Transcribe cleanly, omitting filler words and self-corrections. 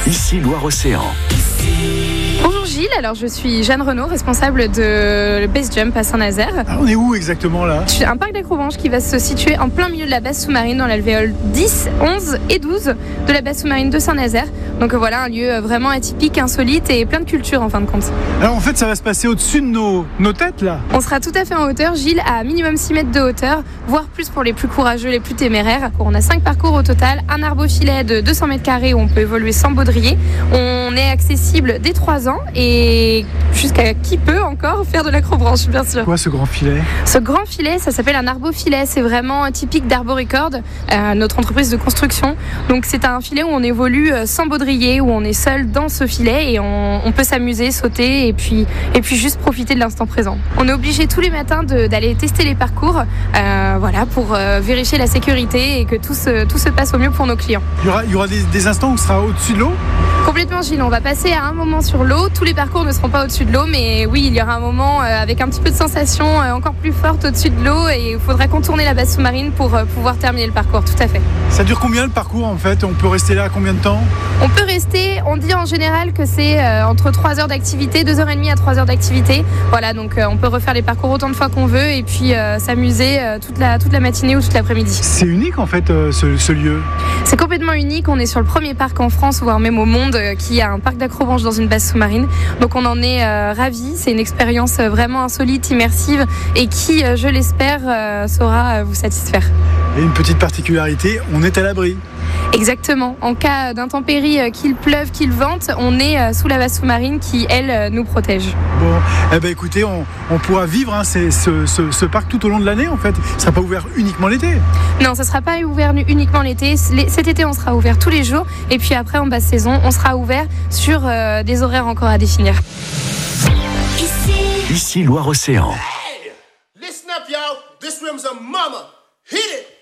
Ici Loire-Océan. Bonjour Gilles, alors je suis Jeanne Renaud, responsable de Base Jump à Saint-Nazaire. Alors on est où exactement là ? C'est un parc d'acrobranche qui va se situer en plein milieu de la base sous-marine dans l'alvéole 10, 11 et 12 de la base sous-marine de Saint-Nazaire. Donc voilà, un lieu vraiment atypique, insolite et plein de culture en fin de compte. Alors en fait ça va se passer au-dessus de nos têtes là. On sera tout à fait en hauteur, Gilles, à minimum 6 mètres de hauteur, voire plus pour les plus courageux, les plus téméraires. On a 5 parcours au total, un arbo-filet de 200 mètres carrés où on peut évoluer sans baudrier. On est accessible dès 3 ans et jusqu'à qui peut encore faire de l'acrobranche, bien sûr. Quoi ce grand filet ? Ce grand filet, ça s'appelle un arbo-filet. C'est vraiment typique d'Arboricord, notre entreprise de construction. Donc c'est un filet où on évolue sans baudrier, où on est seul dans ce filet et on peut s'amuser, sauter et puis juste profiter de l'instant présent. On est obligé tous les matins d'aller tester les parcours, pour vérifier la sécurité et que tout se passe au mieux pour nos clients. Il y aura des instants où on sera au-dessus de l'eau ? Complètement, Gilles, on va passer à un moment sur l'eau. Tous les parcours ne seront pas au-dessus de l'eau, mais oui, il y aura un moment avec un petit peu de sensation encore plus forte au-dessus de l'eau et il faudra contourner la base sous-marine pour pouvoir terminer le parcours, tout à fait. Ça dure combien le parcours en fait ? On peut rester là combien de temps ? On peut rester, on dit en général que c'est entre 3 heures d'activité, 2h30 à 3 heures d'activité. Voilà, donc on peut refaire les parcours autant de fois qu'on veut et puis s'amuser toute la matinée ou toute l'après-midi. C'est unique en fait ce lieu. C'est complètement unique, on est sur le premier parc en France, voire même au monde, qui a un parc d'acrobranche dans une base sous-marine. Donc on en est ravis, c'est une expérience vraiment insolite, immersive et qui, je l'espère, saura vous satisfaire. Et une petite particularité, on est à l'abri. Exactement, en cas d'intempéries, qu'il pleuve, qu'il vente, on est sous la base sous-marine qui, elle, nous protège. Bon, écoutez, on pourra vivre ce parc tout au long de l'année en fait. Il ne sera pas ouvert uniquement l'été. Non, ça ne sera pas ouvert uniquement l'été. Cet été, on sera ouvert tous les jours. Et puis après, en basse saison, on sera ouvert sur des horaires encore à définir. Ici Loire-Océan. Hey, listen up, y'all. This room's a mama. Hit it.